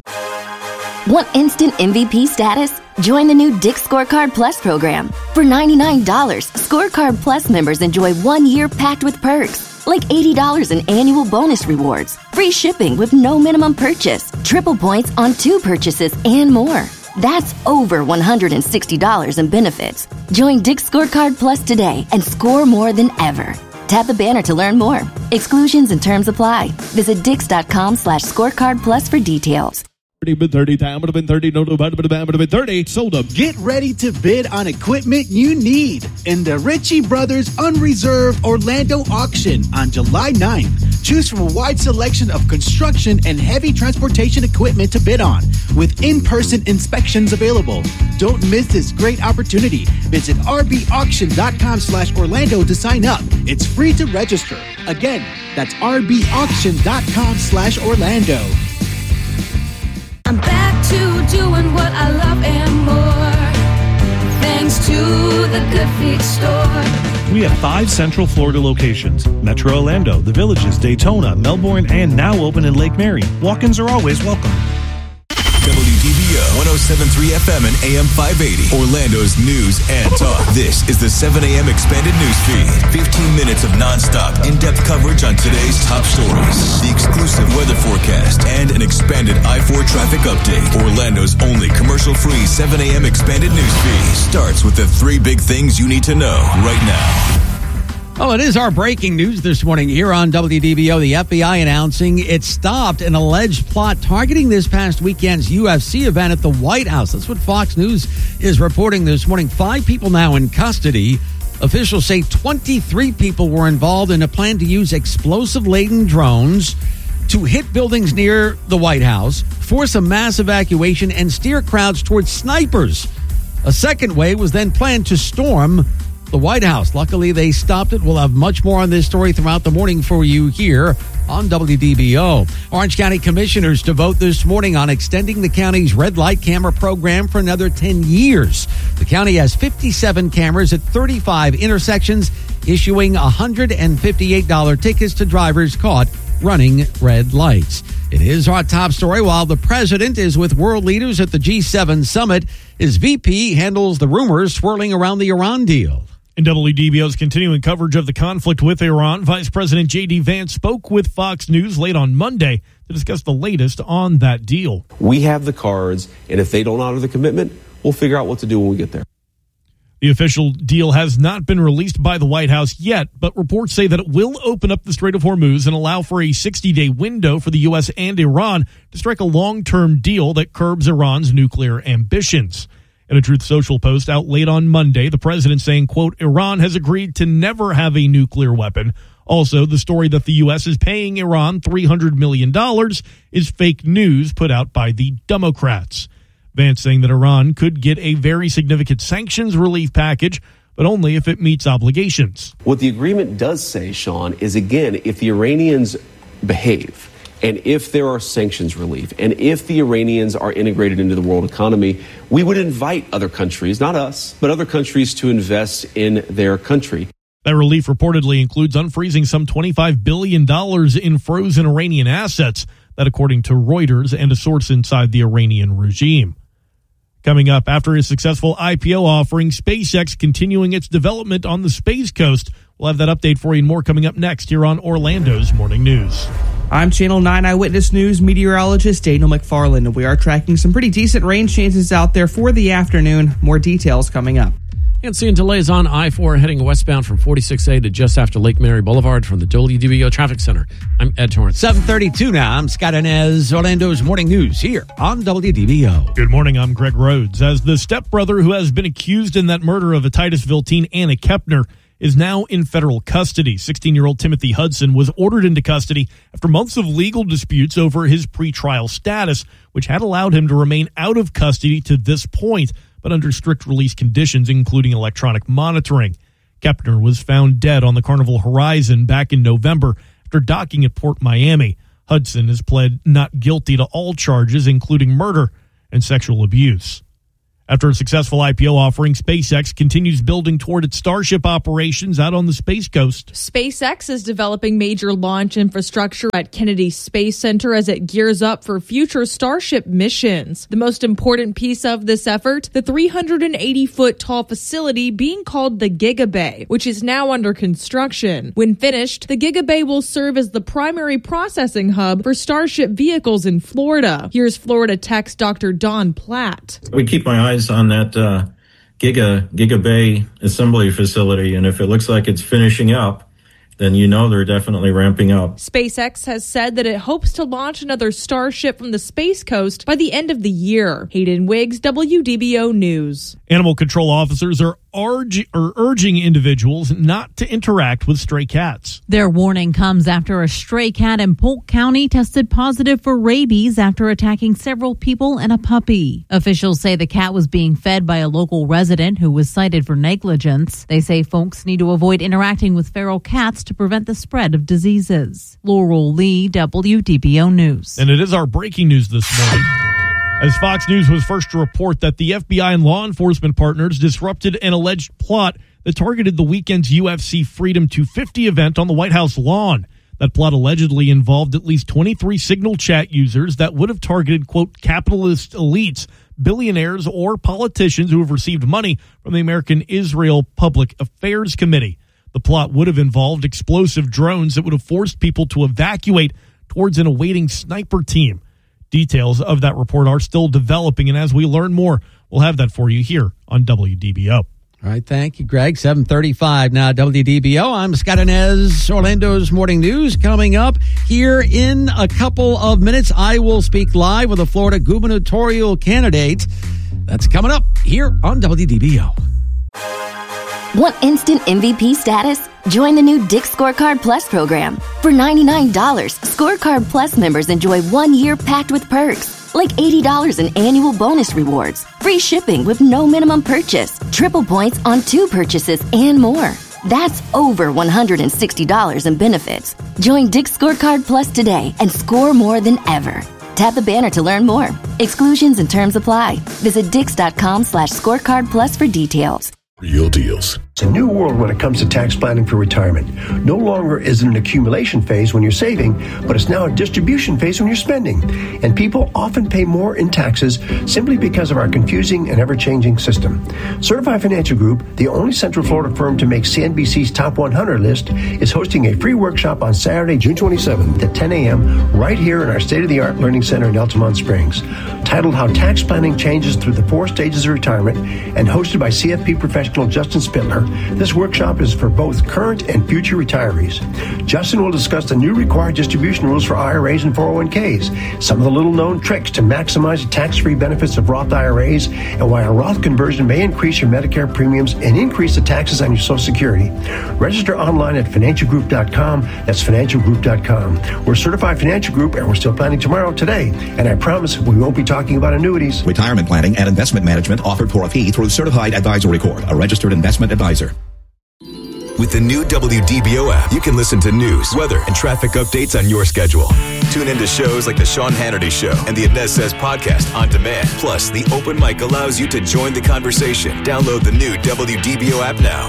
Want instant M V P status? Join the new Dick's Scorecard Plus program. For ninety-nine dollars, Scorecard Plus members enjoy one year packed with perks, like eighty dollars in annual bonus rewards, free shipping with no minimum purchase, triple points on two purchases, and more. That's over one hundred sixty dollars in benefits. Join Dick's Scorecard Plus today and score more than ever. Tap the banner to learn more. Exclusions and terms apply. Visit dix.com slash scorecard plus for details. thirty, time would have been thirty, no, no, would have been thirty, sold up. Get ready to bid on equipment you need in the Ritchie Brothers Unreserved Orlando auction on July ninth. Choose from a wide selection of construction and heavy transportation equipment to bid on, with in-person inspections available. Don't miss this great opportunity. Visit rbauction.com slash Orlando to sign up. It's free to register. Again, that's rbauction.com slash Orlando. I'm back to doing what I love and more, thanks to the Good Feet store. We have five Central Florida locations: Metro Orlando, The Villages, Daytona, Melbourne, and now open in Lake Mary. Walk-ins are always welcome. W D B O one oh seven point three F M and A M five eighty. Orlando's news and talk. This is the seven a.m. expanded news feed. fifteen minutes of nonstop, in-depth coverage on today's top stories. The exclusive weather forecast and an expanded I four traffic update. Orlando's only commercial-free seven a.m. expanded news feed starts with the three big things you need to know right now. Well, it is our breaking news this morning here on W D B O. The F B I announcing it stopped an alleged plot targeting this past weekend's U F C event at the White House. That's what Fox News is reporting this morning. Five people now in custody. Officials say twenty-three people were involved in a plan to use explosive-laden drones to hit buildings near the White House, force a mass evacuation, and steer crowds towards snipers. A second wave was then planned to storm the White House. Luckily, they stopped it. We'll have much more on this story throughout the morning for you here on W D B O. Orange County commissioners to vote this morning on extending the county's red light camera program for another ten years. The county has fifty-seven cameras at thirty-five intersections, issuing one hundred fifty-eight dollars tickets to drivers caught running red lights. It is our top story. While the president is with world leaders at the G seven summit, his V P handles the rumors swirling around the Iran deal. In W D B O's continuing coverage of the conflict with Iran, Vice President J D. Vance spoke with Fox News late on Monday to discuss the latest on that deal. We have the cards, and if they don't honor the commitment, we'll figure out what to do when we get there. The official deal has not been released by the White House yet, but reports say that it will open up the Strait of Hormuz and allow for a sixty-day window for the U S and Iran to strike a long-term deal that curbs Iran's nuclear ambitions. In a Truth Social post out late on Monday, the president saying, quote, Iran has agreed to never have a nuclear weapon. Also, the story that the U S is paying Iran three hundred million dollars is fake news put out by the Democrats. Vance saying that Iran could get a very significant sanctions relief package, but only if it meets obligations. What the agreement does say, Sean, is, again, if the Iranians behave, and if there are sanctions relief, and if the Iranians are integrated into the world economy, we would invite other countries, not us, but other countries to invest in their country. That relief reportedly includes unfreezing some twenty-five billion dollars in frozen Iranian assets That according to Reuters and a source inside the Iranian regime. Coming up, after his successful I P O offering, SpaceX continuing its development on the Space Coast. We'll have that update for you and more coming up next here on Orlando's Morning News. I'm Channel nine Eyewitness News meteorologist Daniel McFarland, and we are tracking some pretty decent rain chances out there for the afternoon. More details coming up. And seeing delays on I four heading westbound from forty-six A to just after Lake Mary Boulevard from the W D B O Traffic Center. I'm Ed Torrance. seven thirty-two now. I'm Scott Inez, Orlando's Morning News here on W D B O. Good morning. I'm Greg Rhodes. As the stepbrother who has been accused in that murder of a Titusville teen, Anna Kepner, is now in federal custody. sixteen-year-old Timothy Hudson was ordered into custody after months of legal disputes over his pretrial status, which had allowed him to remain out of custody to this point, but under strict release conditions, including electronic monitoring. Kepner was found dead on the Carnival Horizon back in November after docking at Port Miami. Hudson has pled not guilty to all charges, including murder and sexual abuse. After a successful I P O offering, SpaceX continues building toward its Starship operations out on the Space Coast. SpaceX is developing major launch infrastructure at Kennedy Space Center as it gears up for future Starship missions. The most important piece of this effort, the three hundred eighty foot tall facility being called the Gigabay, which is now under construction. When finished, the Gigabay will serve as the primary processing hub for Starship vehicles in Florida. Here's Florida Tech's Doctor Don Platt. We keep my eyes on that uh, Giga Gigabay assembly facility, and if it looks like it's finishing up, then you know they're definitely ramping up. SpaceX has said that it hopes to launch another Starship from the Space Coast by the end of the year. Hayden Wiggs, W D B O News. Animal control officers are Urge, or urging individuals not to interact with stray cats. Their warning comes after a stray cat in Polk County tested positive for rabies after attacking several people and a puppy. Officials say the cat was being fed by a local resident who was cited for negligence. They say folks need to avoid interacting with feral cats to prevent the spread of diseases. Laurel Lee, W D B O News. And it is our breaking news this morning, as Fox News was first to report that the F B I and law enforcement partners disrupted an alleged plot that targeted the weekend's U F C Freedom two fifty event on the White House lawn. That plot allegedly involved at least twenty-three Signal chat users that would have targeted, quote, capitalist elites, billionaires, or politicians who have received money from the American Israel Public Affairs Committee. The plot would have involved explosive drones that would have forced people to evacuate towards an awaiting sniper team. Details of that report are still developing, and as we learn more, we'll have that for you here on W D B O. All right, thank you, Greg. seven thirty-five now, W D B O. I'm Scott Inez, Orlando's Morning News. Coming up here in a couple of minutes, I will speak live with a Florida gubernatorial candidate. That's coming up here on W D B O. Want instant M V P status? Join the new Dick's Scorecard Plus program. For ninety-nine dollars, Scorecard Plus members enjoy one year packed with perks, like eighty dollars in annual bonus rewards, free shipping with no minimum purchase, triple points on two purchases, and more. That's over one hundred sixty dollars in benefits. Join Dick's Scorecard Plus today and score more than ever. Tap the banner to learn more. Exclusions and terms apply. Visit dix.com slash scorecard plus for details. Real deals. It's a new world when it comes to tax planning for retirement. No longer is it an accumulation phase when you're saving, but it's now a distribution phase when you're spending. And people often pay more in taxes simply because of our confusing and ever-changing system. Certified Financial Group, the only Central Florida firm to make C N B C's Top one hundred list, is hosting a free workshop on Saturday, June twenty-seventh at ten a.m. right here in our state-of-the-art learning center in Altamont Springs. Titled How Tax Planning Changes Through the Four Stages of Retirement and hosted by C F P professional Justin Spittler, this workshop is for both current and future retirees. Justin will discuss the new required distribution rules for I R As and four oh one k's, some of the little-known tricks to maximize the tax-free benefits of Roth I R As, and why a Roth conversion may increase your Medicare premiums and increase the taxes on your Social Security. Register online at financial group dot com. That's financial group dot com. We're Certified Financial Group, and we're still planning tomorrow today. And I promise we won't be talking about annuities. Retirement planning and investment management offered for a fee through Certified Advisory Corp, a registered investment advisor. With the new W D B O app, you can listen to news, weather, and traffic updates on your schedule. Tune into shows like The Sean Hannity Show and the Inez Says podcast on demand. Plus, the open mic allows you to join the conversation. Download the new W D B O app now.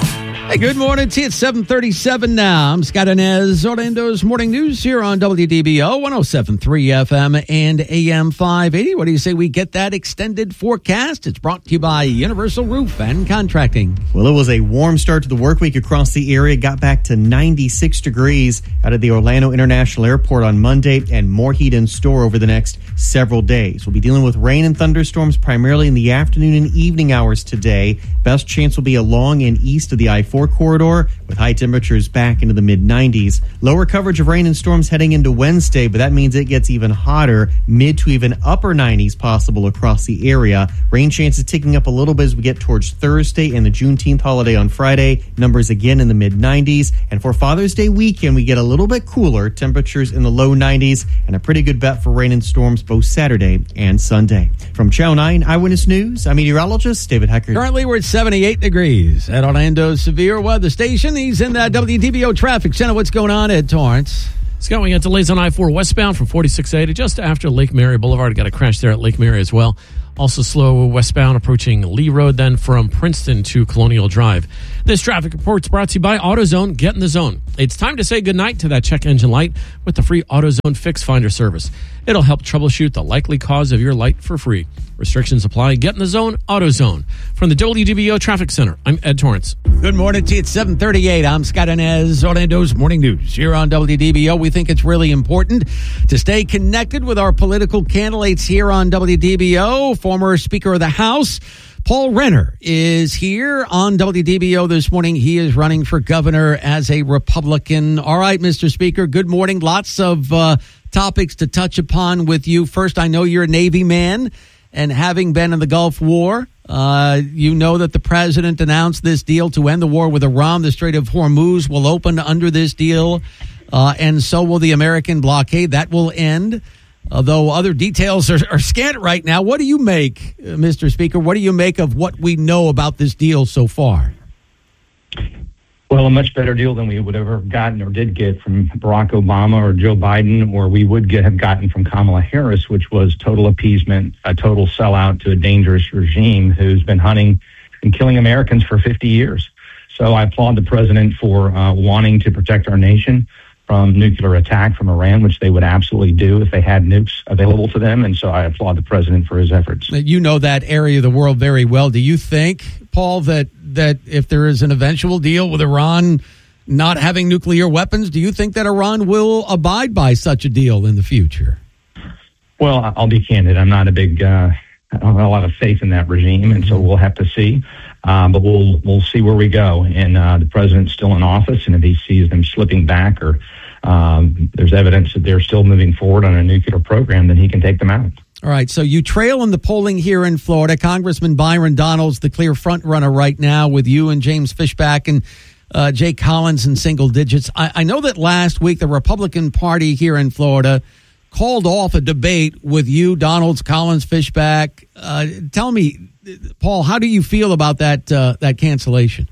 Hey, good morning to you. It's seven thirty-seven now. I'm Scott Inez, Orlando's Morning News here on W D B O one oh seven point three F M and A M five eighty. What do you say we get that extended forecast? It's brought to you by Universal Roof and Contracting. Well, it was a warm start to the work week across the area. Got back to ninety-six degrees out of the Orlando International Airport on Monday, and more heat in store over the next several days. We'll be dealing with rain and thunderstorms primarily in the afternoon and evening hours today. Best chance will be along and east of the I four corridor, with high temperatures back into the mid nineties. Lower coverage of rain and storms heading into Wednesday, but that means it gets even hotter, mid to even upper nineties possible across the area. Rain chances ticking up a little bit as we get towards Thursday and the Juneteenth holiday on Friday. Numbers again in the mid nineties. And for Father's Day weekend, we get a little bit cooler, temperatures in the low nineties, and a pretty good bet for rain and storms both Saturday and Sunday. From Channel nine Eyewitness News, I'm meteorologist David Heckert. Currently, we're at seventy-eight degrees at Orlando's Severe Weather Station. He's in the W D B O Traffic Center. What's going on, Ed Torrance? Scott, we got delays on I four westbound from forty-six A to just after Lake Mary Boulevard. Got a crash there at Lake Mary as well. Also slow westbound approaching Lee Road, then from Princeton to Colonial Drive. This traffic report's brought to you by AutoZone. Get in the zone. It's time to say goodnight to that check engine light with the free AutoZone Fix Finder service. It'll help troubleshoot the likely cause of your light for free. Restrictions apply. Get in the zone, AutoZone. From the W D B O Traffic Center, I'm Ed Torrance. Good morning to you. It's seven thirty-eight. I'm Scott Inez, Orlando's Morning News. Here on W D B O, we think it's really important to stay connected with our political candidates here on W D B O. Former Speaker of the House, Paul Renner, is here on W D B O this morning. He is running for governor as a Republican. All right, Mister Speaker, good morning. Lots of uh, topics to touch upon with you. First, I know you're a Navy man, and having been in the Gulf War, uh, you know that the president announced this deal to end the war with Iran. The Strait of Hormuz will open under this deal, uh, and so will the American blockade. That will end, although other details are, are scant right now. What do you make, uh, Mister Speaker? What do you make of what we know about this deal so far? Well, a much better deal than we would have ever gotten or did get from Barack Obama or Joe Biden, or we would get, have gotten from Kamala Harris, which was total appeasement, a total sellout to a dangerous regime who's been hunting and killing Americans for fifty years. So I applaud the president for uh, wanting to protect our nation from nuclear attack from Iran, which they would absolutely do if they had nukes available to them. And so I applaud the president for his efforts. You know that area of the world very well. Do you think, Paul, that that if there is an eventual deal with Iran not having nuclear weapons, do you think that Iran will abide by such a deal in the future? Well, I'll be candid. I'm not a big, uh, I don't have a lot of faith in that regime, and so we'll have to see. Um, but we'll we'll see where we go. And uh, the president's still in office, and if he sees them slipping back or um, there's evidence that they're still moving forward on a nuclear program, then he can take them out. All right, so you trail in the polling here in Florida. Congressman Byron Donalds, the clear front runner right now, with you and James Fishback and uh, Jay Collins in single digits. I, I know that last week the Republican Party here in Florida called off a debate with you, Donalds, Collins, Fishback. Uh, tell me, Paul, how do you feel about that uh, that cancellation?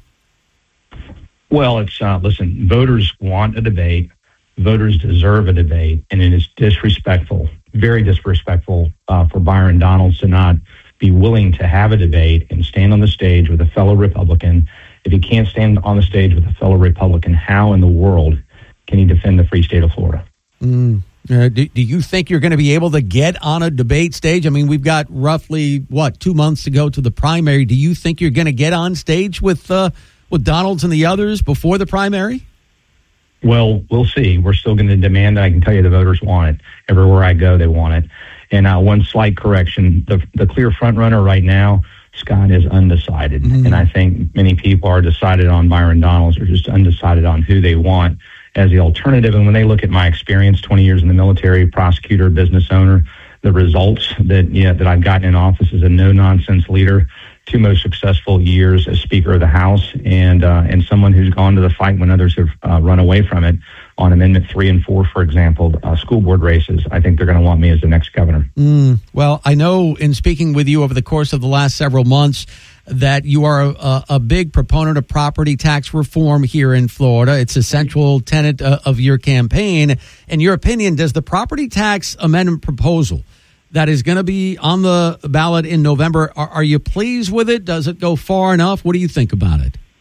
Well, it's uh, listen, voters want a debate. Voters deserve a debate, and it is disrespectful, very disrespectful uh, for Byron Donalds to not be willing to have a debate and stand on the stage with a fellow Republican. If he can't stand on the stage with a fellow Republican, how in the world can he defend the free state of Florida? Mm. Uh, do, do you think you're going to be able to get on a debate stage? I mean, we've got roughly, what, two months to go to the primary. Do you think you're going to get on stage with uh, with Donalds and the others before the primary? Well, we'll see. We're still going to demand that. I can tell you the voters want it. Everywhere I go, they want it. And uh, one slight correction, the, the clear front runner right now, Scott, is undecided. Mm-hmm. And I think many people are decided on Byron Donalds or just undecided on who they want as the alternative. And when they look at my experience, twenty years in the military, prosecutor, business owner, the results that yeah, that I've gotten in office as a no-nonsense leader, two most successful years as Speaker of the House, and uh, and someone who's gone to the fight when others have uh, run away from it on Amendment three and four, for example, uh, school board races. I think they're going to want me as the next governor. Mm, well, I know in speaking with you over the course of the last several months that you are a, a big proponent of property tax reform here in Florida. It's a central tenet uh, of your campaign. In your opinion, does the property tax amendment proposal that is going to be on the ballot in November, are, are you pleased with it? Does it go far enough? What do you think about it?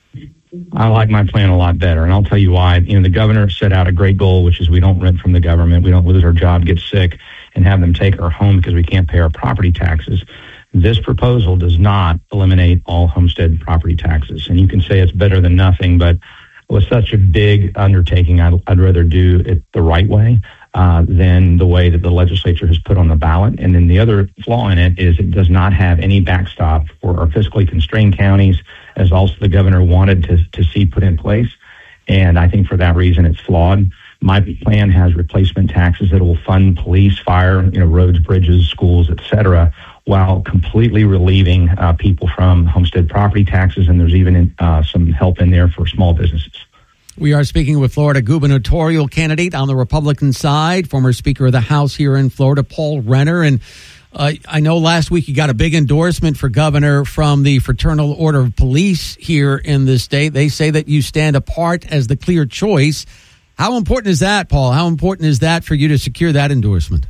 I like my plan a lot better, and I'll tell you why. You know, the governor set out a great goal, which is we don't rent from the government, we don't lose our job, get sick, and have them take our home because we can't pay our property taxes. This proposal does not eliminate all homestead property taxes, and you can say it's better than nothing, but with such a big undertaking, I'd, I'd rather do it the right way uh, than the way that the legislature has put on the ballot. And then the other flaw in it is it does not have any backstop for our fiscally constrained counties, as also the governor wanted to, to see put in place. And I think for that reason, it's flawed. My plan has replacement taxes that will fund police, fire, you know, roads, bridges, schools, et cetera, while completely relieving uh, people from homestead property taxes. And there's even uh, some help in there for small businesses. We are speaking with Florida gubernatorial candidate on the Republican side, former Speaker of the House here in Florida, Paul Renner. And uh, I know last week you got a big endorsement for governor from the Fraternal Order of Police here in the state. They say that you stand apart as the clear choice. How important is that, Paul? How important is that for you to secure that endorsement?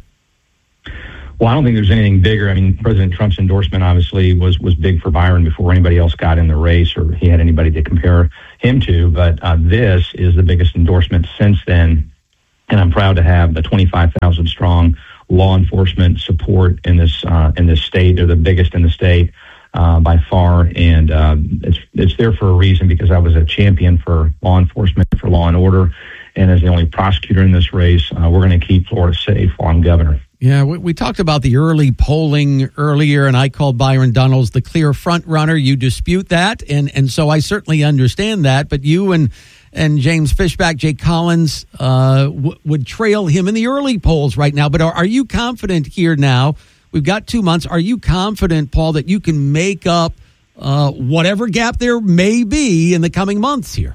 Well, I don't think there's anything bigger. I mean, President Trump's endorsement obviously was was big for Byron before anybody else got in the race or he had anybody to compare him to. But uh, this is the biggest endorsement since then. And I'm proud to have the twenty-five thousand strong law enforcement support in this uh, in this state. They're the biggest in the state uh, by far. And uh, it's, it's there for a reason, because I was a champion for law enforcement, for law and order. And as the only prosecutor in this race, uh, we're going to keep Florida safe while I'm governor. Yeah, we, we talked about the early polling earlier, and I called Byron Donalds the clear front runner. You dispute that, and, and so I certainly understand that. But you and and James Fishback, Jay Collins, uh, w- would trail him in the early polls right now. But are, are you confident here now? We've got two months. Are you confident, Paul, that you can make up uh, whatever gap there may be in the coming months here?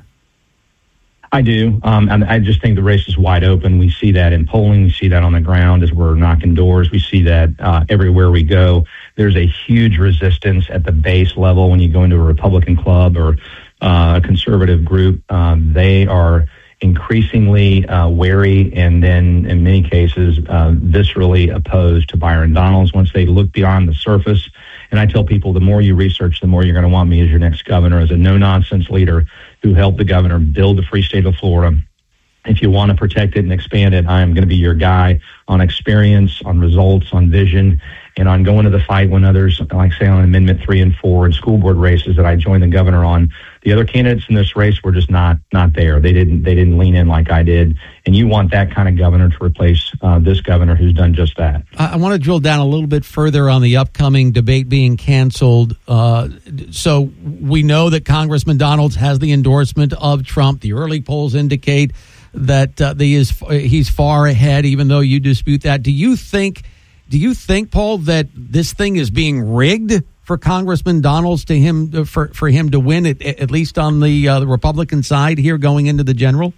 I do. Um, and I just think the race is wide open. We see that in polling. We see that on the ground as we're knocking doors. We see that uh, everywhere we go. There's a huge resistance at the base level when you go into a Republican club or uh, a conservative group. Um, they are increasingly uh, wary and then, in many cases, uh, viscerally opposed to Byron Donalds once they look beyond the surface. And I tell people, the more you research, the more you're going to want me as your next governor, as a no-nonsense leader who helped the governor build the free state of Florida. If you want to protect it and expand it, I am going to be your guy on experience, on results, on vision, and on going to the fight when others, like say on Amendment three and four and school board races that I joined the governor on. The other candidates in this race were just not not there. They didn't they didn't lean in like I did. And you want that kind of governor to replace uh, this governor who's done just that. I, I want to drill down a little bit further on the upcoming debate being canceled. Uh, so we know that Congressman Donalds has the endorsement of Trump. The early polls indicate that uh, the is he's far ahead, even though you dispute that. Do you think? Do you think, Paul, that this thing is being rigged for Congressman Donalds to him for for him to win at, at least on the, uh, the Republican side here going into the general?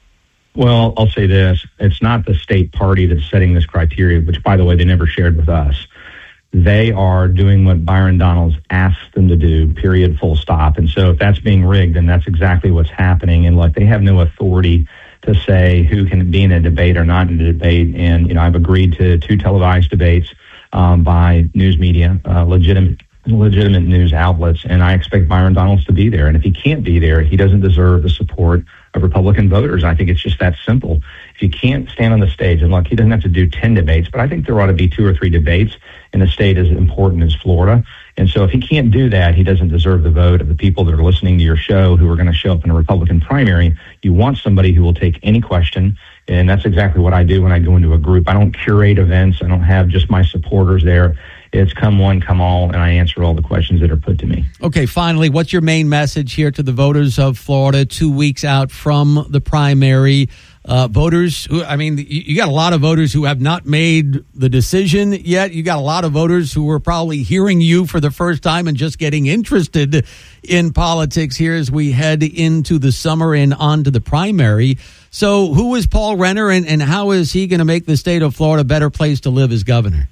Well, I'll say this: it's not the state party that's setting this criteria, which, by the way, they never shared with us. They are doing what Byron Donalds asked them to do, period, full stop. And so if that's being rigged, then that's exactly what's happening. And look, they have no authority to say who can be in a debate or not in a debate. And, you know, I've agreed to two televised debates um, by news media, uh, legitimate legitimate news outlets, and I expect Byron Donalds to be there. And if he can't be there, he doesn't deserve the support of Republican voters. I think it's just that simple. If you can't stand on the stage, and look, he doesn't have to do ten debates, but I think there ought to be two or three debates in a state as important as Florida. And so if he can't do that, he doesn't deserve the vote of the people that are listening to your show who are going to show up in a Republican primary. You want somebody who will take any question, and that's exactly what I do when I go into a group. I don't curate events. I don't have just my supporters there. It's come one, come all, and I answer all the questions that are put to me. Okay, finally, what's your main message here to the voters of Florida two weeks out from the primary? Uh, voters, who, I mean, you, you got a lot of voters who have not made the decision yet. You got a lot of voters who are probably hearing you for the first time and just getting interested in politics here as we head into the summer and on to the primary. So who is Paul Renner, and, and how is he going to make the state of Florida a better place to live as governor?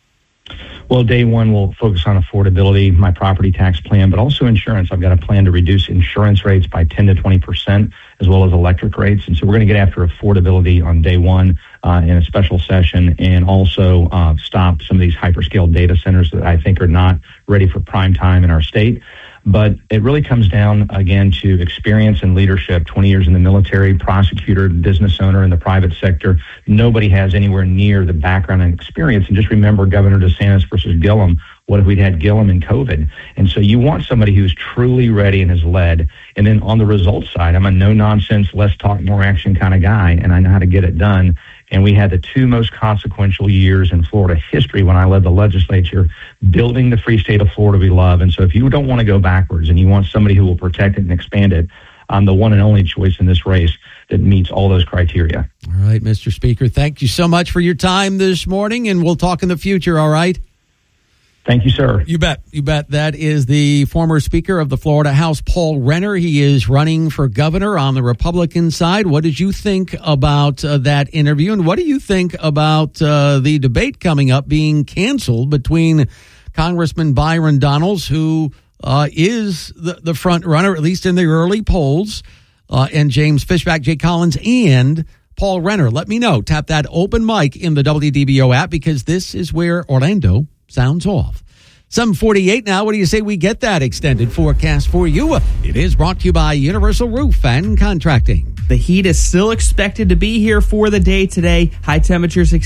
Well, day one, we'll focus on affordability, my property tax plan, but also insurance. I've got a plan to reduce insurance rates by ten to twenty percent as well as electric rates. And so we're going to get after affordability on day one uh, in a special session, and also uh, stop some of these hyperscale data centers that I think are not ready for prime time in our state. But it really comes down, again, to experience and leadership. twenty years in the military, prosecutor, business owner in the private sector. Nobody has anywhere near the background and experience. And just remember Governor DeSantis versus Gillum. What if we'd had Gillum and COVID? And so you want somebody who's truly ready and has led. And then on the results side, I'm a no-nonsense, less talk, more action kind of guy, and I know how to get it done. And we had the two most consequential years in Florida history when I led the legislature, building the free state of Florida we love. And so if you don't want to go backwards and you want somebody who will protect it and expand it, I'm the one and only choice in this race that meets all those criteria. All right, Mister Speaker, thank you so much for your time this morning, and we'll talk in the future, all right? Thank you, sir. You bet. You bet. That is the former Speaker of the Florida House, Paul Renner. He is running for governor on the Republican side. What did you think about uh, that interview? And what do you think about uh, the debate coming up being canceled between Congressman Byron Donalds, who uh, is the, the front runner, at least in the early polls, uh, and James Fishback, Jay Collins, and Paul Renner? Let me know. Tap that open mic in the W D B O app, because this is where Orlando sounds off. seven forty-eight now. What do you say we get that extended forecast for you? It is brought to you by Universal Roof and Contracting. The heat is still expected to be here for the day today. High temperatures